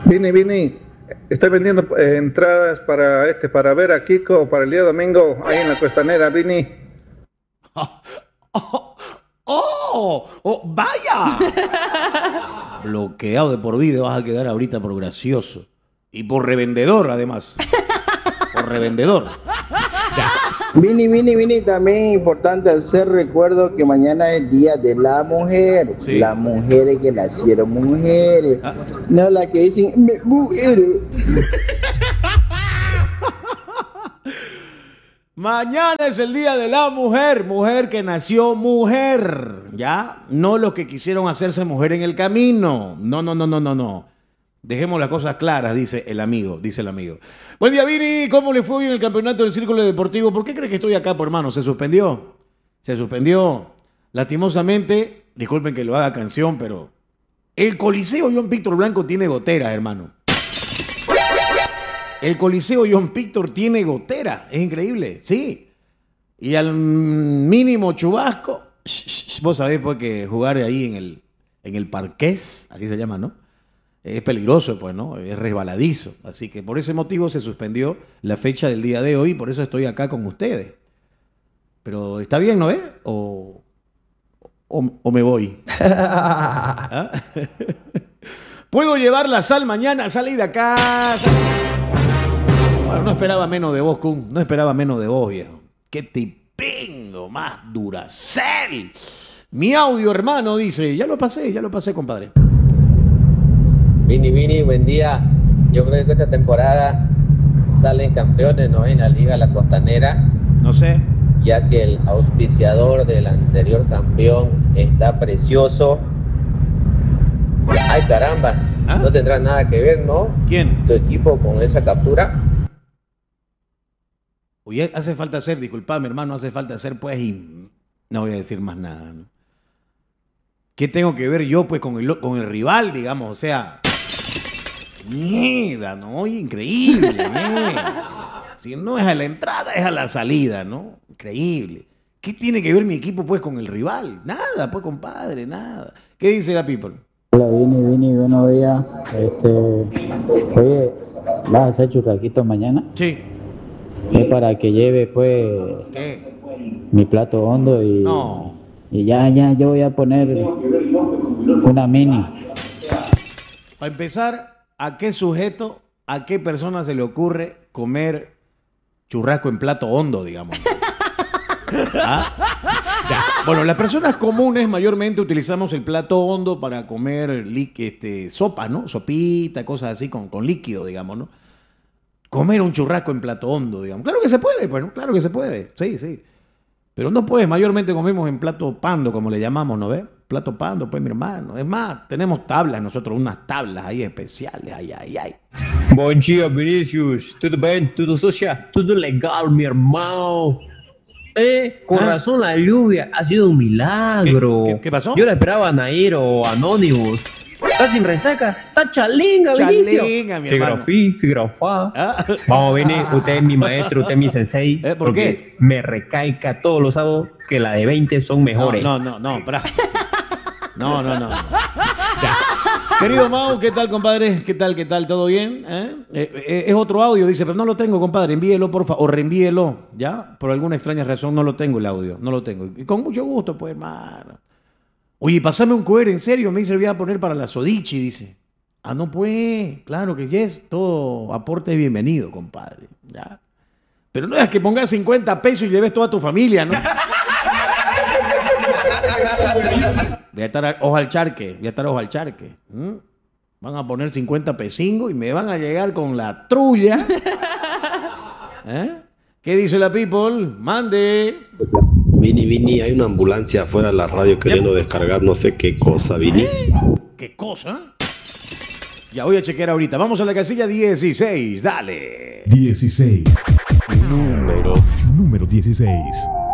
Vini, estoy vendiendo entradas para ver a Kiko para el día domingo ahí en la Costanera, Vini. ¡Oh! ¡Vaya! Bloqueado de por vida vas a quedar ahorita por gracioso. Y por revendedor, además. Por revendedor. Ya. Vini, también importante hacer recuerdo que mañana es el Día de la Mujer. Sí. Las mujeres que nacieron mujeres. Ah. No las que dicen mujeres. Mañana es el Día de la Mujer. Mujer que nació mujer. ¿Ya? No los que quisieron hacerse mujer en el camino. No. Dejemos las cosas claras, dice el amigo. Buen día, Vini. ¿Cómo le fue hoy en el campeonato del Círculo Deportivo? ¿Por qué crees que estoy acá, por hermano? ¿Se suspendió? Lastimosamente, disculpen que lo haga canción, pero el Coliseo John Víctor Blanco tiene goteras, hermano. El Coliseo John Víctor tiene gotera. Es increíble, sí. Y al mínimo chubasco, vos sabés pues que jugar ahí en el parqués, así se llama, ¿no? Es peligroso, pues, ¿no? Es resbaladizo. Así que por ese motivo se suspendió la fecha del día de hoy y por eso estoy acá con ustedes. Pero está bien, ¿no ves? O me voy. ¿Ah? ¿Puedo llevar la sal mañana? Salí de acá. Bueno, no esperaba menos de vos, Kun. No esperaba menos de vos, viejo. ¡Qué tipingo más Duracell! Mi audio, hermano, dice. Ya lo pasé, compadre. Vini, buen día. Yo creo que esta temporada salen campeones, ¿no? En la Liga La Costanera. No sé. Ya que el auspiciador del anterior campeón está precioso. Ay, caramba. ¿Ah? No tendrá nada que ver, ¿no? ¿Quién? Tu equipo con esa captura. Oye, hace falta hacer, disculpame, hermano, hace falta hacer, pues, y no voy a decir más nada, ¿no? ¿Qué tengo que ver yo, pues, con el rival, digamos? O sea, mierda, ¿no? Increíble, si no es a la entrada, es a la salida, ¿no? Increíble. ¿Qué tiene que ver mi equipo, pues, con el rival? Nada, pues, compadre, nada. ¿Qué dice la people? Hola, Vini, buenos días. Oye, ¿vas a hacer churraquitos mañana? Sí. Es para que lleve, pues, ¿Qué? mi plato hondo y... No. Y ya, yo voy a poner una mini. Para empezar, ¿a qué sujeto, a qué persona se le ocurre comer churrasco en plato hondo, digamos? ¿Ah? Ya. Bueno, las personas comunes mayormente utilizamos el plato hondo para comer sopa, ¿no? Sopita, cosas así con líquido, digamos, ¿no? Comer un churrasco en plato hondo, digamos. Claro que se puede, pues, ¿no? Claro que se puede, sí. Pero no, pues, mayormente comemos en plato pando, como le llamamos, ¿no ves? Plato pando, pues, mi hermano. Es más, tenemos tablas nosotros, unas tablas ahí especiales, ay. Bom dia, Vinícius. Tudo bem? Tudo social? Tudo legal, mi hermano. Con razón la lluvia ha sido un milagro. ¿Qué pasó? Yo la esperaba a Nair o Anonymous. Está sin resaca. Está chalinga, Vinicio. Chalinga, mi hermano. Figrafá. Vamos, Vini. Usted es mi maestro, usted es mi sensei. ¿Por qué? Me recalca todos los sábados que la de 20 son mejores. No, pará. No. Ya. Querido Mau, ¿qué tal, compadre? ¿Qué tal? ¿Todo bien? Es otro audio, dice, pero no lo tengo, compadre. Envíelo, por favor, o reenvíelo, ¿ya? Por alguna extraña razón no lo tengo el audio, no lo tengo. Y con mucho gusto, pues, hermano. Oye, pasame un QR, en serio, me dice, voy a poner para la Sodichi, dice. Ah, no, pues, claro que yes, todo aporte es bienvenido, compadre, ¿ya? Pero no es que pongas 50 pesos y lleves toda tu familia, ¿no? Voy a estar ojo al charque. Van a poner 50 pesingos y me van a llegar con la trulla. ¿Qué dice la people? Mande. Vini, hay una ambulancia afuera de la radio queriendo descargar no sé qué cosa, Vini. ¿Qué cosa? Ya voy a chequear ahorita. Vamos a la casilla 16, dale. 16. Número 16.